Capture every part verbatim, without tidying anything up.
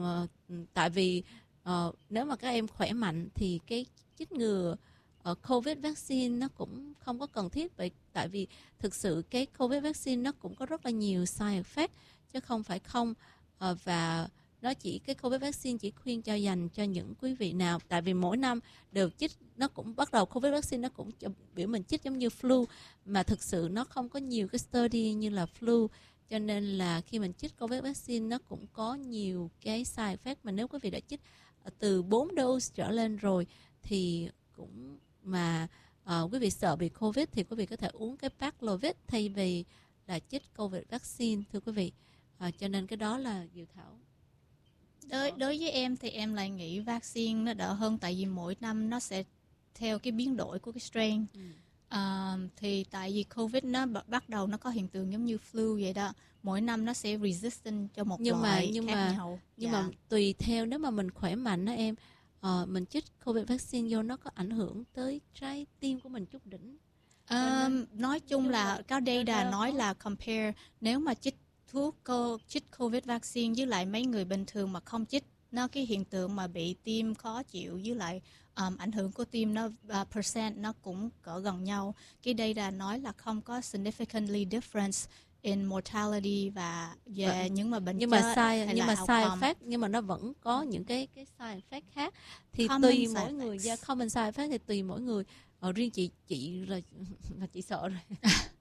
uh, tại vì uh, nếu mà các em khỏe mạnh thì cái chích ngừa uh, COVID vaccine nó cũng không có cần thiết. Vậy tại vì thực sự cái COVID vaccine nó cũng có rất là nhiều side effect chứ không phải không. Uh, và nó chỉ cái COVID vaccine chỉ khuyên cho dành cho những quý vị nào, tại vì mỗi năm đều chích, nó cũng bắt đầu COVID vaccine nó cũng biểu mình chích giống như flu, mà thực sự nó không có nhiều cái study như là flu, cho nên là khi mình chích COVID vaccine nó cũng có nhiều cái side effect. Mà nếu quý vị đã chích từ bốn dose trở lên rồi thì cũng mà uh, quý vị sợ bị COVID thì quý vị có thể uống cái Paxlovid thay vì là chích COVID vaccine, thưa quý vị. Uh, cho nên cái đó là Diệu Thảo. Đối, đối với em thì em lại nghĩ vaccine nó đỡ hơn, tại vì mỗi năm nó sẽ theo cái biến đổi của cái strain. Ừ. À, thì tại vì COVID nó bắt đầu nó có hiện tượng giống như flu vậy đó, mỗi năm nó sẽ resistant cho một nhưng loại mà, nhưng khác mà, nhau. Nhưng dạ. mà tùy theo, nếu mà mình khỏe mạnh đó em, uh, mình chích COVID vaccine vô nó có ảnh hưởng tới trái tim của mình chút đỉnh. À, nói chung là có data nói là compare nếu mà chích thuốc cô chích COVID vaccine với lại mấy người bình thường mà không chích, nó cái hiện tượng mà bị tim khó chịu với lại um, ảnh hưởng của tim nó uh, percent nó cũng cỡ gần nhau. Cái đây là nói là không có significantly difference in mortality và về những mà bệnh nhưng chết mà sai hay nhưng là mà side outcome. effect, nhưng mà nó vẫn có những cái cái side effect khác thì Common tùy side mỗi người. effects. Yeah, common side effect thì tùy mỗi người. Ở riêng chị chị là là chị sợ rồi.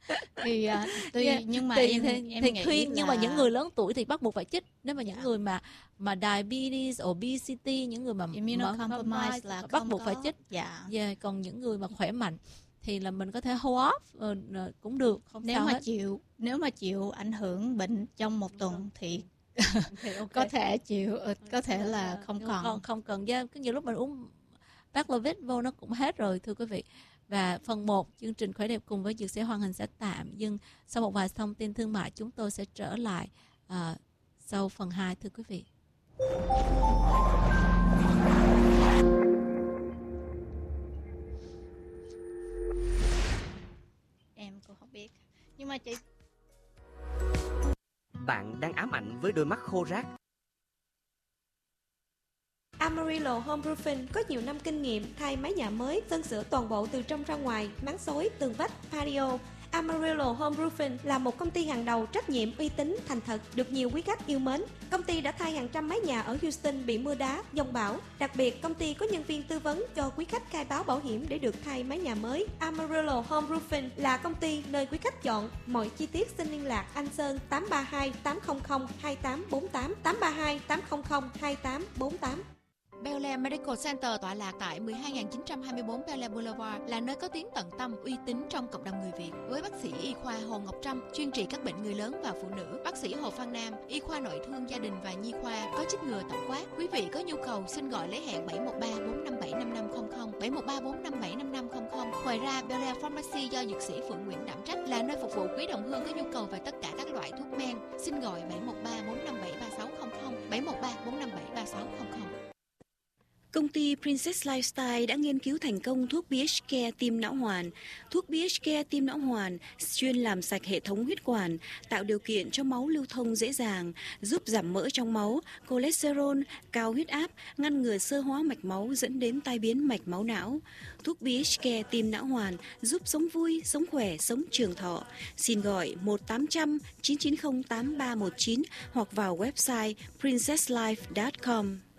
thì uh, tùy yeah, nhưng mà thì, em thì, em thì nghĩ khuyên là... nhưng mà những người lớn tuổi thì bắt buộc phải chích. Nếu mà yeah. những người mà mà diabetes, obesity, những người mà immunocompromised là bắt buộc có. phải chích. Dạ. Yeah, còn những người mà khỏe mạnh thì là mình có thể hold off uh, cũng được, không nếu sao mà hết. chịu nếu mà chịu ảnh hưởng bệnh trong một tuần thì okay, okay. có thể chịu có thể là không còn không không cần. Yeah, có nhiều lúc mình uống Paxlovid vô nó cũng hết rồi, thưa quý vị. Và phần một chương trình Khỏe đẹp cùng với Dược sĩ Hoàng Hình sẽ tạm dừng. Sau một vài thông tin thương mại chúng tôi sẽ trở lại uh, sau phần hai, thưa quý vị. Em cũng không biết, nhưng mà chị... Bạn đang ám ảnh với đôi mắt khô rác. Amarillo Home Roofing có nhiều năm kinh nghiệm thay mái nhà mới, sơn sửa toàn bộ từ trong ra ngoài, máng xối, tường vách, patio. Amarillo Home Roofing là một công ty hàng đầu, trách nhiệm, uy tín, thành thật, được nhiều quý khách yêu mến. Công ty đã thay hàng trăm mái nhà ở Houston bị mưa đá, dông bão. Đặc biệt, công ty có nhân viên tư vấn cho quý khách khai báo bảo hiểm để được thay mái nhà mới. Amarillo Home Roofing là công ty nơi quý khách chọn. Mọi chi tiết xin liên lạc anh Sơn tám ba hai tám không không hai tám bốn tám, tám ba hai tám không không hai tám bốn tám. Bel Air Medical Center tọa lạc tại mười hai nghìn chín trăm hai mươi bốn Bel Air Boulevard, là nơi có tiếng tận tâm, uy tín trong cộng đồng người Việt. Với bác sĩ y khoa Hồ Ngọc Trâm, chuyên trị các bệnh người lớn và phụ nữ, bác sĩ Hồ Phan Nam, y khoa nội thương gia đình và nhi khoa, có chích ngừa tổng quát. Quý vị có nhu cầu xin gọi lấy hẹn bảy một ba bốn năm bảy năm năm không không, bảy một ba bốn năm bảy năm năm không không. Ngoài ra, Bel Air Pharmacy do dược sĩ Phượng Nguyễn đảm trách là nơi phục vụ quý đồng hương có nhu cầu về tất cả các loại thuốc men. Xin gọi bảy một ba bốn năm bảy ba sáu không không, bảy một ba bốn năm bảy ba sáu không không. Công ty Princess Lifestyle đã nghiên cứu thành công thuốc pê hát Care tim não hoàn. Thuốc pê hát Care tim não hoàn chuyên làm sạch hệ thống huyết quản, tạo điều kiện cho máu lưu thông dễ dàng, giúp giảm mỡ trong máu, cholesterol, cao huyết áp, ngăn ngừa xơ hóa mạch máu dẫn đến tai biến mạch máu não. Thuốc pê hát Care tim não hoàn giúp sống vui, sống khỏe, sống trường thọ. Xin gọi một tám không không chín chín không tám ba một chín hoặc vào website princess life chấm com.